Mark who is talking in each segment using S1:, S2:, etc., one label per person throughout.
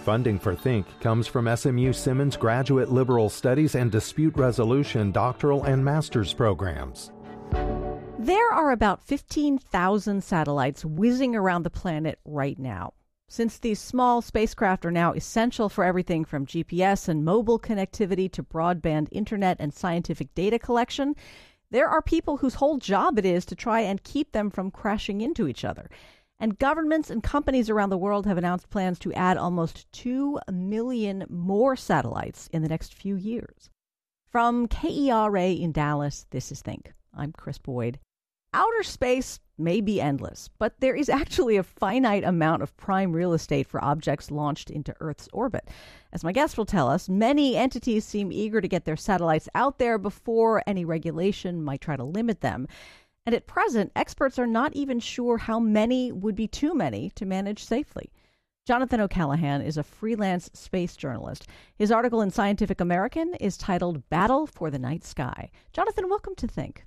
S1: Funding for Think comes from SMU Simmons Graduate Liberal Studies and Dispute Resolution doctoral and master's programs.
S2: There are about 15,000 satellites whizzing around the planet right now. Since these small spacecraft are now essential for everything from GPS and mobile connectivity to broadband internet and scientific data collection, there are people whose whole job it is to try and keep them from crashing into each other. And governments and companies around the world have announced plans to add almost 2 million more satellites in the next few years. From KERA in Dallas, this is Think. I'm Chris Boyd. Outer space may be endless, but there is actually a finite amount of prime real estate for objects launched into Earth's orbit. As my guest will tell us, many entities seem eager to get their satellites out there before any regulation might try to limit them. And at present, experts are not even sure how many would be too many to manage safely. Jonathan O'Callaghan is a freelance space journalist. His article in Scientific American is titled Battle for the Night Sky. Jonathan, welcome to Think.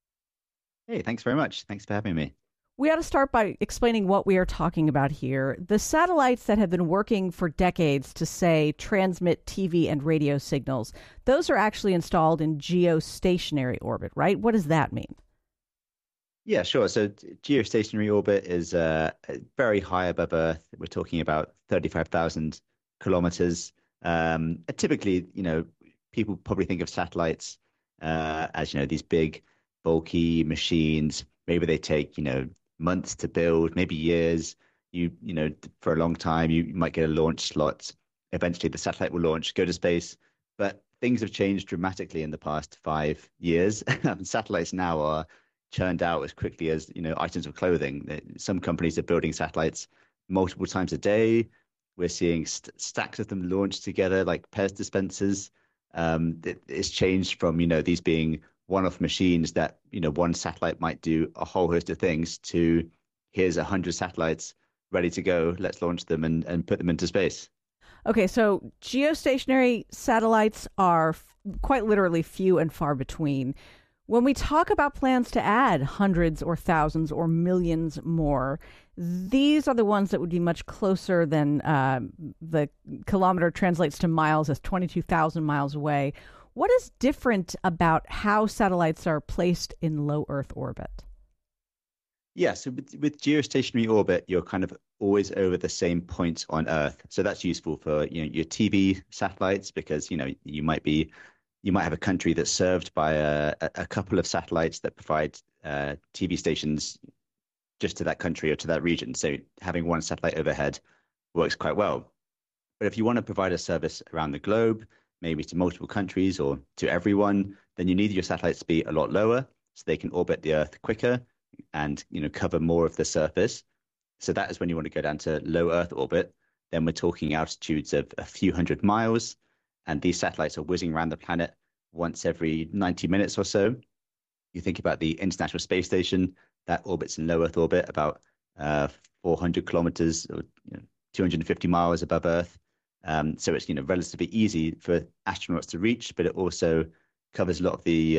S3: Hey, thanks very much. Thanks for having me.
S2: We ought to start by explaining what we are talking about here. The satellites that have been working for decades to, say, transmit TV and radio signals, those are actually installed in geostationary orbit, right? What does that mean?
S3: Yeah, sure. So geostationary orbit is very high above Earth. We're talking about 35,000 kilometers. Typically, people probably think of satellites as, these big, bulky machines. Maybe they take, months to build, maybe years. For a long time, you might get a launch slot. Eventually, the satellite will launch, go to space. But things have changed dramatically in the past 5 years. Satellites now are churned out as quickly as items of clothing. Some companies are building satellites multiple times a day. We're seeing stacks of them launched together like Pez dispensers. It's changed from these being one-off machines that one satellite might do a whole host of things to here's 100 satellites ready to go. Let's launch them and put them into space.
S2: Okay, so geostationary satellites are quite literally few and far between. When we talk about plans to add hundreds or thousands or millions more, these are the ones that would be much closer than the kilometer translates to miles as 22,000 miles away. What is different about how satellites are placed in low Earth orbit?
S3: Yeah, so with geostationary orbit, you're kind of always over the same point on Earth. So that's useful for your TV satellites because you might have a country that's served by a couple of satellites that provide TV stations just to that country or to that region. So having one satellite overhead works quite well. But if you want to provide a service around the globe, maybe to multiple countries or to everyone, then you need your satellites to be a lot lower so they can orbit the Earth quicker and cover more of the surface. So that is when you want to go down to low Earth orbit. Then we're talking altitudes of a few hundred miles. And these satellites are whizzing around the planet once every 90 minutes or so. You think about the International Space Station, that orbits in low Earth orbit about 400 kilometers or 250 miles above Earth. So it's relatively easy for astronauts to reach, but it also covers a lot of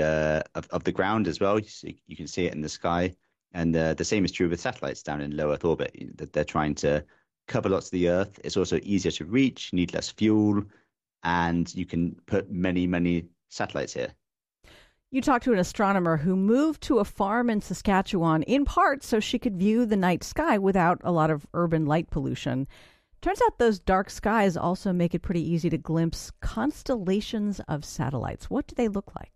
S3: the ground as well. So you can see it in the sky. And the same is true with satellites down in low Earth orbit. They're trying to cover lots of the Earth. It's also easier to reach, you need less fuel, and you can put many, many satellites here.
S2: You talked to an astronomer who moved to a farm in Saskatchewan, in part so she could view the night sky without a lot of urban light pollution. Turns out those dark skies also make it pretty easy to glimpse constellations of satellites. What do they look like?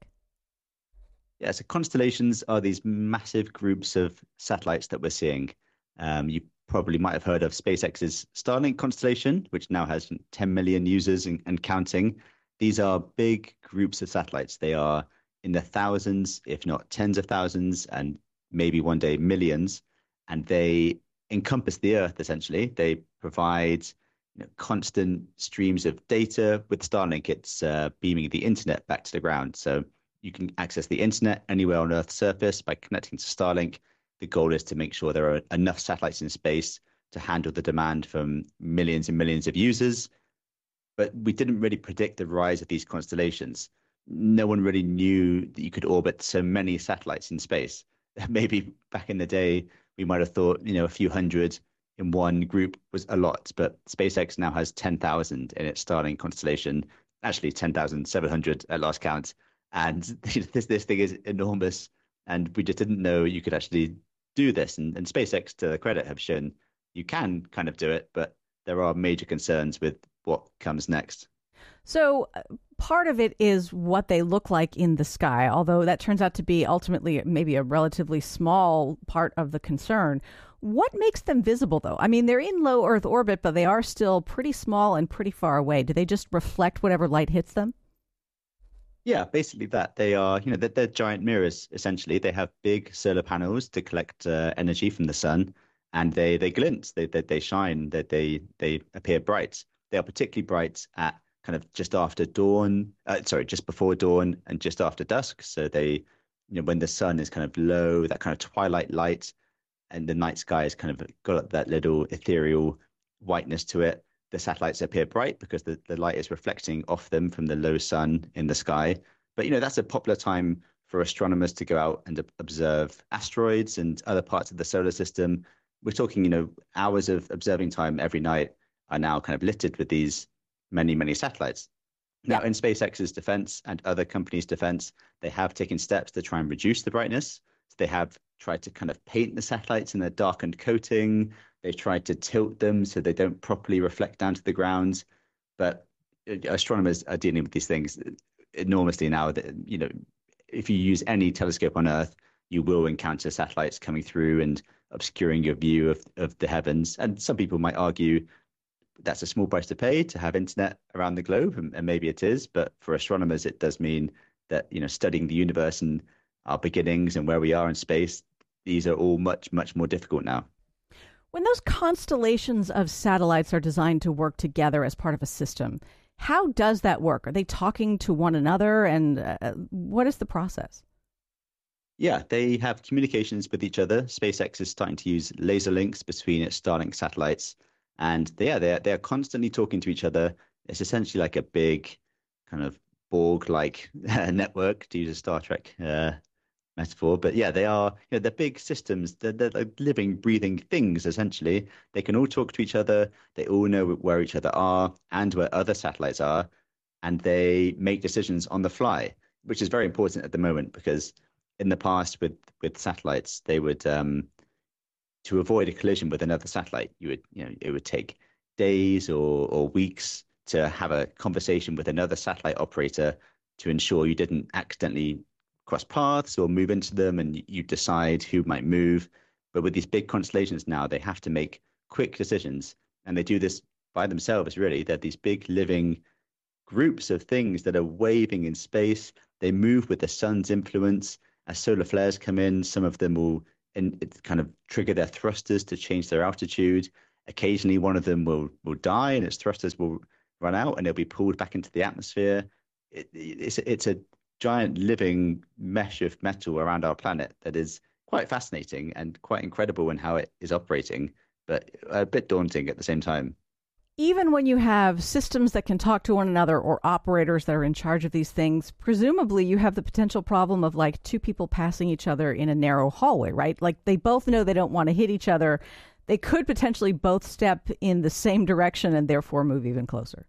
S3: Yeah, so constellations are these massive groups of satellites that we're seeing. You probably might have heard of SpaceX's Starlink constellation, which now has 10 million users and counting. These are big groups of satellites. They are in the thousands, if not tens of thousands, and maybe one day millions. And they encompass the Earth, essentially. They provide constant streams of data. With Starlink, it's beaming the internet back to the ground. So you can access the internet anywhere on Earth's surface by connecting to Starlink. The goal is to make sure there are enough satellites in space to handle the demand from millions and millions of users. But we didn't really predict the rise of these constellations. No one really knew that you could orbit so many satellites in space. Maybe back in the day, we might have thought, a few hundred, in one group was a lot, but SpaceX now has 10,000 in its Starlink constellation, actually 10,700 at last count. And this thing is enormous, and we just didn't know you could actually do this. And SpaceX, to their credit, have shown you can kind of do it, but there are major concerns with what comes next.
S2: So part of it is what they look like in the sky, although that turns out to be ultimately maybe a relatively small part of the concern. What makes them visible, though? I mean, they're in low Earth orbit, but they are still pretty small and pretty far away. Do they just reflect whatever light hits them?
S3: Yeah, basically that. They are, they're giant mirrors, essentially. They have big solar panels to collect energy from the sun, and they glint, they shine, they appear bright. They are particularly bright at kind of just after dawn, just before dawn and just after dusk. So when the sun is kind of low, that kind of twilight light, and the night sky has kind of got that little ethereal whiteness to it. The satellites appear bright because the light is reflecting off them from the low sun in the sky. But, that's a popular time for astronomers to go out and observe asteroids and other parts of the solar system. We're talking, hours of observing time every night are now kind of littered with these many, many satellites. Now, in SpaceX's defense and other companies' defense, they have taken steps to try and reduce the brightness. So they have tried to kind of paint the satellites in a darkened coating. They've tried to tilt them so they don't properly reflect down to the ground. But astronomers are dealing with these things enormously now. That, if you use any telescope on Earth, you will encounter satellites coming through and obscuring your view of the heavens. And some people might argue that's a small price to pay to have internet around the globe, and maybe it is. But for astronomers, it does mean that, studying the universe and our beginnings and where we are in space, these are all much, much more difficult now.
S2: When those constellations of satellites are designed to work together as part of a system, how does that work? Are they talking to one another, and what is the process?
S3: Yeah, they have communications with each other. SpaceX is starting to use laser links between its Starlink satellites, and they are constantly talking to each other. It's essentially like a big kind of Borg-like network, to use a Star Trek metaphor. But yeah, they're big systems. They're like living, breathing things, essentially. They can all talk to each other. They all know where each other are and where other satellites are. And they make decisions on the fly, which is very important at the moment, because in the past with satellites, they would, to avoid a collision with another satellite, it would take days or weeks to have a conversation with another satellite operator to ensure you didn't accidentally cross paths or move into them, and you decide who might move. But with these big constellations now, they have to make quick decisions, and they do this by themselves, really. They're these big living groups of things that are waving in space. They move with the sun's influence. As solar flares come in, some of them will kind of trigger their thrusters to change their altitude. Occasionally, one of them will die, and its thrusters will run out, and it'll be pulled back into the atmosphere. It's a giant living mesh of metal around our planet that is quite fascinating and quite incredible in how it is operating, but a bit daunting at the same time.
S2: Even when you have systems that can talk to one another or operators that are in charge of these things, presumably you have the potential problem of like two people passing each other in a narrow hallway, right? Like they both know they don't want to hit each other. They could potentially both step in the same direction and therefore move even closer.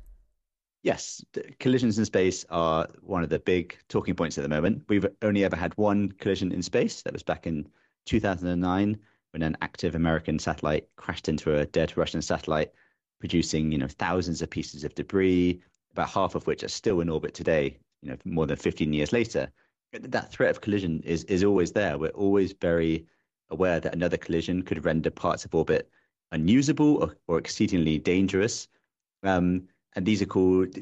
S3: Yes, collisions in space are one of the big talking points at the moment. We've only ever had one collision in space. That was back in 2009 when an active American satellite crashed into a dead Russian satellite, producing, thousands of pieces of debris, about half of which are still in orbit today, more than 15 years later. That threat of collision is always there. We're always very aware that another collision could render parts of orbit unusable or exceedingly dangerous. And these are called,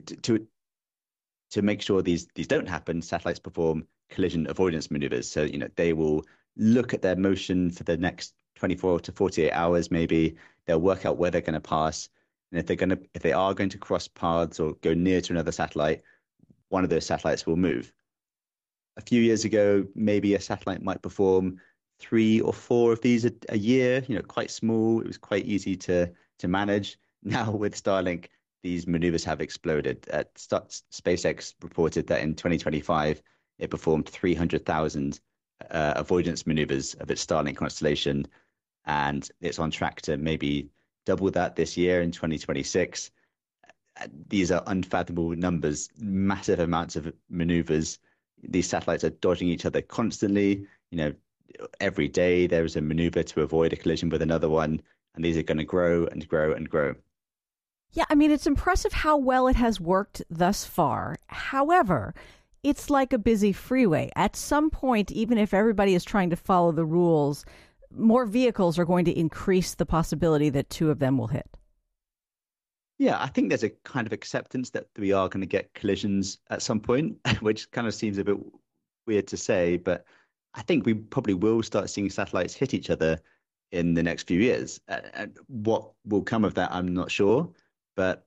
S3: to make sure these don't happen, satellites perform collision avoidance maneuvers. So, they will look at their motion for the next 24 to 48 hours, maybe. They'll work out where they're going to pass. And if they are going to cross paths or go near to another satellite, one of those satellites will move. A few years ago, maybe a satellite might perform 3 or 4 of these a year, quite small. It was quite easy to manage. Now with Starlink, these maneuvers have exploded. SpaceX reported that in 2025, it performed 300,000 avoidance maneuvers of its Starlink constellation. and it's on track to maybe double that this year in 2026. These are unfathomable numbers, massive amounts of maneuvers. These satellites are dodging each other constantly. Every day there is a maneuver to avoid a collision with another one, and these are going to grow and grow and grow.
S2: Yeah, I mean, it's impressive how well it has worked thus far. However, it's like a busy freeway. At some point, even if everybody is trying to follow the rules, more vehicles are going to increase the possibility that two of them will hit.
S3: Yeah, I think there's a kind of acceptance that we are going to get collisions at some point, which kind of seems a bit weird to say, but I think we probably will start seeing satellites hit each other in the next few years. And what will come of that, I'm not sure. But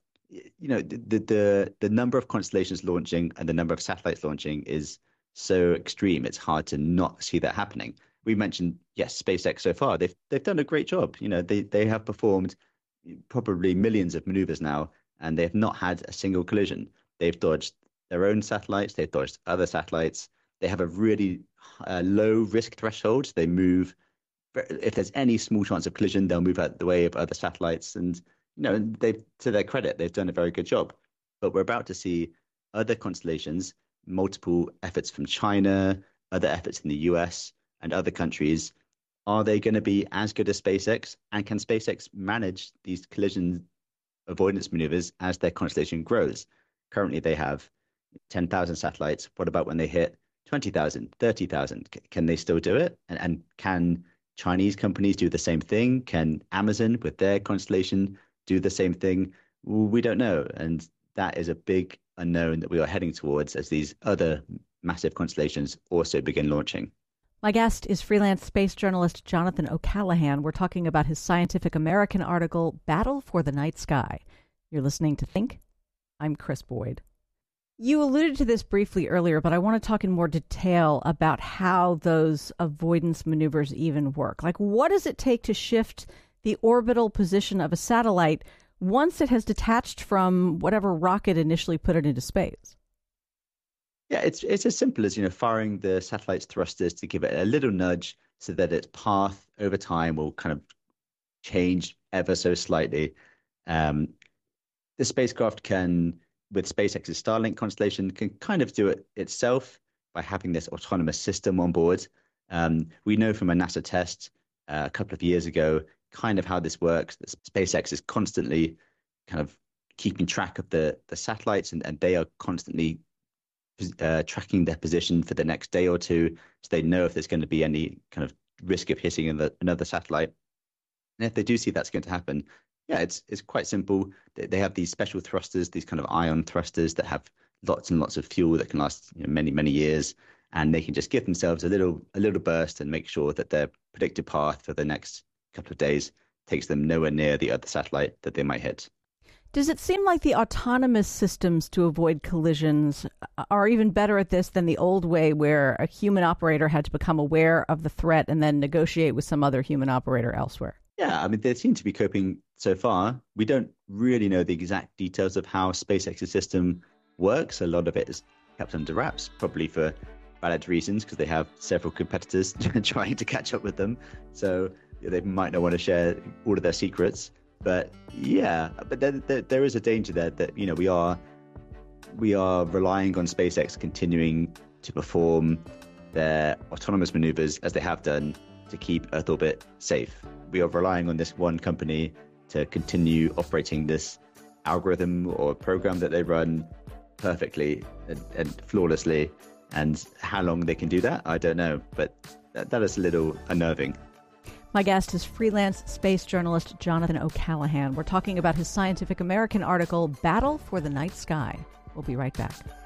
S3: the number of constellations launching and the number of satellites launching is so extreme. It's hard to not see that happening. We mentioned, yes, SpaceX so far. They've done a great job. They have performed probably millions of maneuvers now, and they've not had a single collision. They've dodged their own satellites. They've dodged other satellites. They have a really low risk threshold. They move. If there's any small chance of collision, they'll move out the way of other satellites. And they've, to their credit, they've done a very good job. But we're about to see other constellations, multiple efforts from China, other efforts in the US and other countries. Are they going to be as good as SpaceX? And can SpaceX manage these collision avoidance maneuvers as their constellation grows? Currently, they have 10,000 satellites. What about when they hit 20,000, 30,000? Can they still do it? And can Chinese companies do the same thing? Can Amazon with their constellation do the same thing? We don't know. And that is a big unknown that we are heading towards as these other massive constellations also begin launching.
S2: My guest is freelance space journalist Jonathan O'Callaghan. We're talking about his Scientific American article, Battle for the Night Sky. You're listening to Think. I'm Chris Boyd. You alluded to this briefly earlier, but I want to talk in more detail about how those avoidance maneuvers even work. Like, what does it take to shift the orbital position of a satellite once it has detached from whatever rocket initially put it into space?
S3: Yeah, it's as simple as, firing the satellite's thrusters to give it a little nudge so that its path over time will kind of change ever so slightly. The spacecraft can, with SpaceX's Starlink constellation, can kind of do it itself by having this autonomous system on board. We know from a NASA test a couple of years ago kind of how this works. That SpaceX is constantly kind of keeping track of the satellites, and they are constantly tracking their position for the next day or two, so they know if there's going to be any kind of risk of hitting another satellite. And if they do see that's going to happen, yeah, it's quite simple. They have these special thrusters, these kind of ion thrusters that have lots and lots of fuel that can last many, many years, and they can just give themselves a little burst and make sure that their predicted path for the next couple of days takes them nowhere near the other satellite that they might hit.
S2: Does it seem like the autonomous systems to avoid collisions are even better at this than the old way where a human operator had to become aware of the threat and then negotiate with some other human operator elsewhere?
S3: Yeah, I mean, they seem to be coping so far. We don't really know the exact details of how SpaceX's system works. A lot of it is kept under wraps, probably for valid reasons, because they have several competitors trying to catch up with them. So they might not want to share all of their secrets. But yeah, but there is a danger there that, we are relying on SpaceX continuing to perform their autonomous maneuvers as they have done to keep Earth orbit safe. We are relying on this one company to continue operating this algorithm or program that they run perfectly and flawlessly. And how long they can do that, I don't know. But that is a little unnerving.
S2: My guest is freelance space journalist Jonathan O'Callaghan. We're talking about his Scientific American article, Battle for the Night Sky. We'll be right back.